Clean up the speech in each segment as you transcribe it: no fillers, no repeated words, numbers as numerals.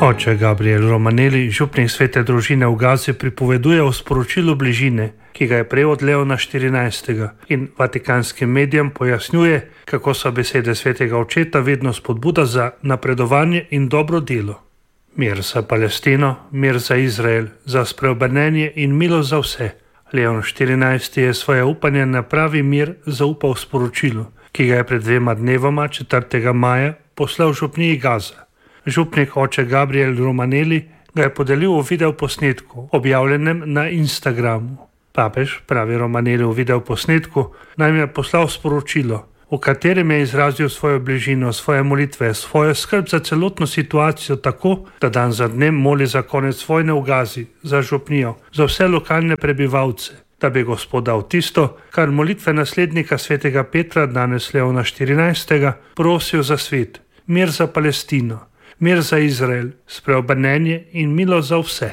Oče Gabriel Romanelli, župnik Svete družine v Gazi, pripoveduje o sporočilu bližine, ki ga je prejel od Leona XIV. In vatikanskim medijem pojasnjuje, kako so besede svetega očeta vedno spodbuda za napredovanje in dobro delo. Mir za Palestino, mir za Izrael, za spreobrnenje in milost za vse. Leon XIV. Je svoje upanje na pravi mir zaupal sporočilu, ki ga je pred 2 dnevoma, 4. maja, poslal župniji Gaza. Župnik oče Gabriel Romanelli ga je podelil v videoposnetku, objavljenem na Instagramu. Papež, pravi Romanelli v videoposnetku, nam je poslal sporočilo, v katerem je izrazil svojo bližino, svoje molitve, svojo skrb za celotno situacijo tako, da dan za dnem moli za konec vojne v Gazi, za župnijo, za vse lokalne prebivalce, da bi Gospod dal tisto, kar molitve naslednika svetega Petra, danes Leona XIV., prosil za svet, mir za Palestino, mir za Izrael, spreobrnenje in milost za vse.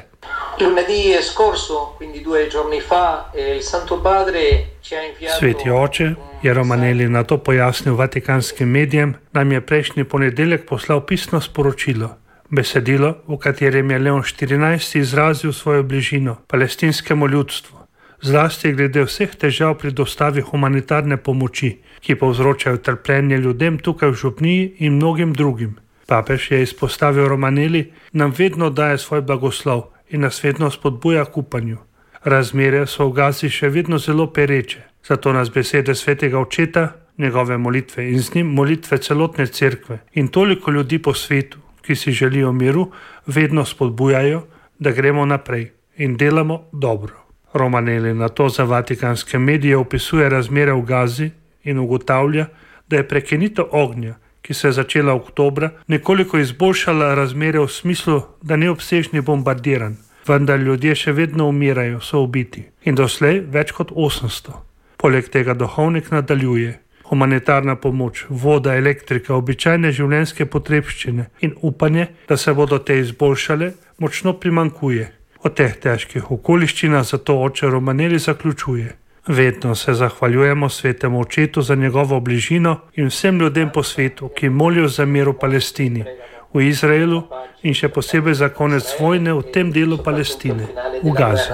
Sveti oče, je Romanelli na to pojasnil vatikanskim medijem, nam je prejšnji ponedeljek poslal pisno sporočilo, besedilo, v katerem je Leon XIV. Izrazil svojo bližino palestinskemu ljudstvu, zlasti glede vseh težav pri dostavi humanitarne pomoči, ki povzročajo trpljenje ljudem tukaj v župniji in mnogim drugim. Papež je izpostavil Romanelli, nam vedno daje svoj blagoslov in nas vedno spodbuja k upanju. Razmere so v Gazi še vedno zelo pereče, zato nas besede svetega očeta, njegove molitve in z njim molitve celotne cerkve in toliko ljudi po svetu, ki si želijo miru, vedno spodbujajo, da gremo naprej in delamo dobro. Romanelli na to za vatikanske medije opisuje razmere v Gazi in ugotavlja, da je prekinitev ognja, ki se je začela oktobra, nekoliko izboljšala razmere v smislu, da ni obsežni bombardiran, vendar ljudje še vedno umirajo, so ubiti in doslej več kot 800. Poleg tega duhovnik nadaljuje. Humanitarna pomoč, voda, elektrika, običajne življenjske potrebščine in upanje, da se bodo te izboljšale, močno primanjkuje. O teh težkih okoliščinah zato oče Romanelli zaključuje. Vedno se zahvaljujemo svetemu očetu za njegovo bližino in vsem ljudem po svetu, ki molijo za mir v Palestini, v Izraelu in še posebej za konec vojne v tem delu Palestine, v Gazi.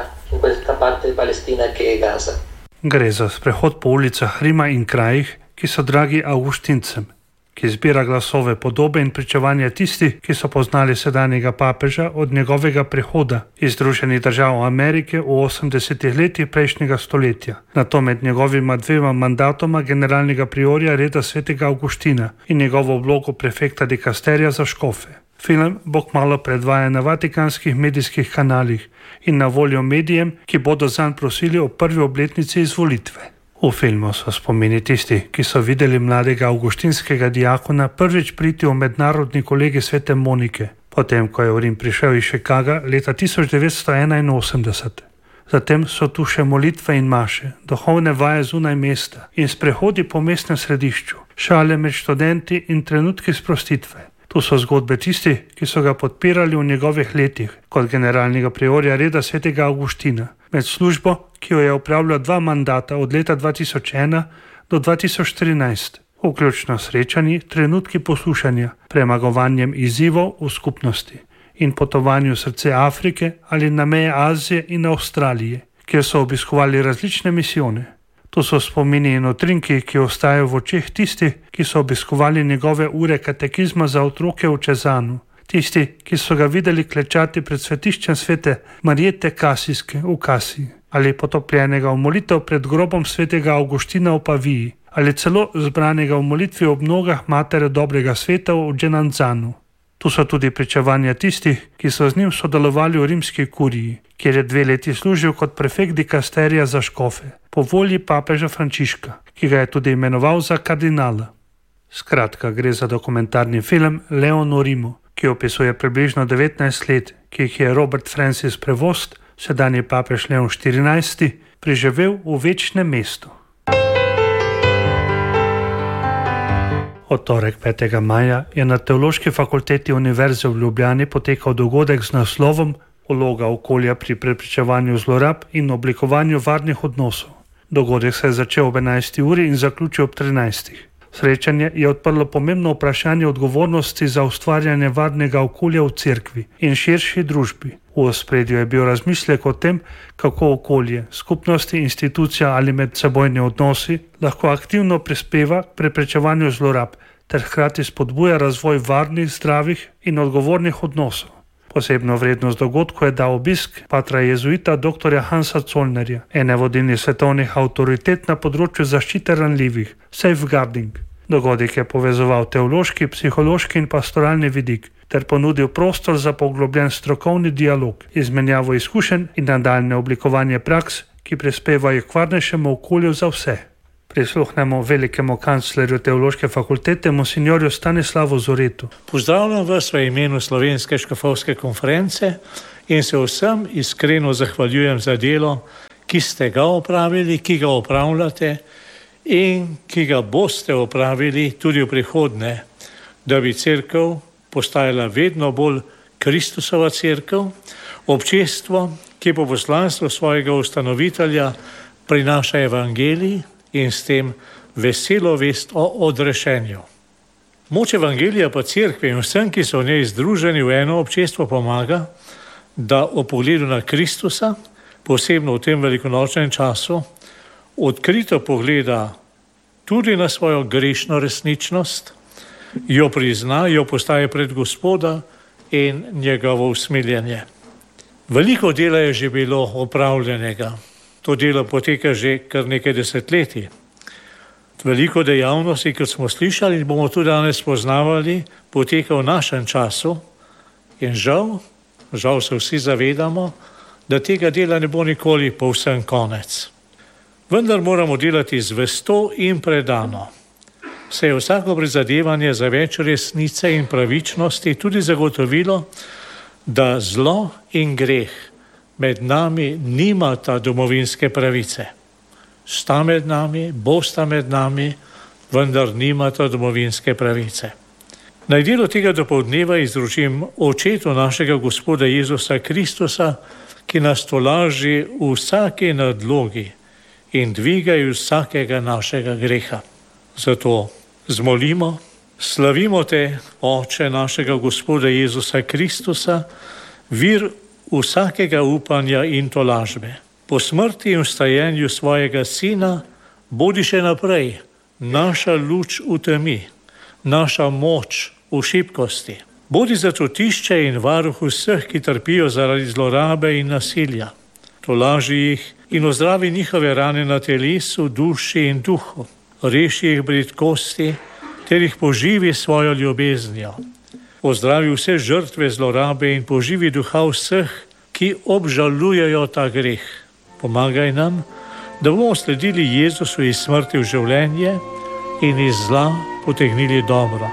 Gre za sprehod po ulicah Rima in krajih, ki so dragi avguštincem, ki zbira glasove, podobe in pričevanja tistih, ki so poznali sedanjega papeža od njegovega prehoda iz Združenih držav Amerike v 80. letih prejšnjega stoletja, nato med njegovima 2 mandatoma generalnega priorja reda svetega Avguština in njegovo vlogo prefekta dikasterija za škofe. Film bo kmalu predvajan na vatikanskih medijskih kanalih in na voljo medijem, ki bodo zanj prosili o prvi obletnici izvolitve. V filmu so spomini tisti, ki so videli mladega avguštinskega diakona prvič priti v mednarodni kolegij svete Monike, potem ko je v Rim prišel iz Chicaga leta 1981. Zatem so tu še molitve in maše, duhovne vaje zunaj mesta in sprehodi po mestnem središču, šale med študenti in trenutki sprostitve. Tu so zgodbe tistih, ki so ga podpirali v njegovih letih kot generalnega priorja reda svetega Avguština, med službo, ki jo je opravljal 2 mandata od leta 2001 do 2013, vključno srečanji, trenutki poslušanja, premagovanjem izzivov v skupnosti in potovanju v srce Afrike ali na meje Azije in Avstralije, kjer so obiskovali različne misijone. To so spomini in utrinki, ki ostajajo v očeh tistih, ki so obiskovali njegove ure katekizma za otroke v Čezanu, tisti, ki so ga videli klečati pred svetiščem svete Marijete Kasijske v Kasiji ali potopljenega v molitev pred grobom svetega Avguština v Paviji ali celo zbranega v molitvi ob nogah matere dobrega sveta v Dženanzanu. Tu so tudi pričevanja tistih, ki so z njim sodelovali v rimski kuriji, kjer je 2 leti služil kot prefekt dikasterija za škofe, po volji papeža Frančiška, ki ga je tudi imenoval za kardinala. Skratka, gre za dokumentarni film Leon v Rimu, ki opisuje približno 19 let, ki jih je Robert Francis Prevost, sedanji papež Leon XIV., preživel v večnem mestu. Od torek 5. maja je na Teološki fakulteti Univerze v Ljubljani potekal dogodek z naslovom Vloga okolja pri preprečevanju zlorab in oblikovanju varnih odnosov. Dogodek se je začel ob 11. uri in zaključil ob 13. Srečanje je odprlo pomembno vprašanje odgovornosti za ustvarjanje varnega okolja v cerkvi in širši družbi. V ospredju je bil razmislek o tem, kako okolje, skupnosti, institucija ali medsebojni odnosi lahko aktivno prispeva k preprečevanju zlorab ter hkrati spodbuja razvoj varnih, zdravih in odgovornih odnosov. Posebno vrednost dogodku je dal obisk patra jezuita dr. Hansa Zollnerja, ene vodilnih svetovnih avtoritet na področju zaščite ranljivih, safeguarding. Dogodek je povezoval teološki, psihološki in pastoralni vidik ter ponudil prostor za poglobljen strokovni dialog, izmenjavo izkušenj in nadaljne oblikovanje praks, ki prispevajo k varnejšemu okolju za vse. Prisluhnemo velikemu kanclerju Teološke fakultete, monsignorju Stanislavu Zoretu. Pozdravljam vas v imenu Slovenske škofovske konference in se vsem iskreno zahvaljujem za delo, ki ste ga opravili, ki ga opravljate in ki ga boste opravili tudi v prihodnje, da bi cerkev postajala vedno bolj Kristusova cerkev, občestvo, ki po poslanstvu svojega ustanovitelja prinaša evangelij in s tem veselo vest o odrešenju. Moč evangelija pa cerkve in vsem, ki so v njej združeni v eno občestvo, pomaga, da o pogledu na Kristusa, posebno v tem velikonočnem času, odkrito pogleda tudi na svojo grešno resničnost, jo prizna, jo postavi pred Gospoda in njegovo usmiljenje. Veliko dela je že bilo opravljenega. To delo poteka že kar nekaj desetletij. Veliko dejavnosti, kot smo slišali, bomo tudi danes poznavali, poteka v našem času in žal se vsi zavedamo, da tega dela ne bo nikoli povsem konec. Vendar moramo delati zvesto in predano. Se je vsako prizadevanje za več resnice in pravičnosti tudi zagotovilo, da zlo in greh med nami nimata domovinske pravice. Sta med nami, bosta med nami, vendar nimata domovinske pravice. Naj delo tega dopoldneva izročim očetu našega Gospoda Jezusa Kristusa, ki nas tolaži v vsaki nadlogi in dviga iz vsakega našega greha. Zato zmolimo, slavimo te, Oče našega Gospoda Jezusa Kristusa, vir vsakega upanja in tolažbe. Po smrti in vstajenju svojega Sina bodi še naprej naša luč v temi, naša moč v šibkosti. Bodi zatočišče in varuh vseh, ki trpijo zaradi zlorabe in nasilja. Tolaži jih in ozdravi njihove rane na telesu, duši in duhu. Reši jih bridkosti ter jih poživi svojo ljubeznijo. Ozdravi vse žrtve zlorabe in poživi duha vseh, ki obžalujejo ta greh. Pomagaj nam, da bomo sledili Jezusu iz smrti v življenje in iz zla potegnili dobro.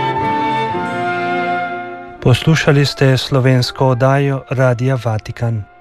Poslušali ste slovensko oddajo Radia Vatikan.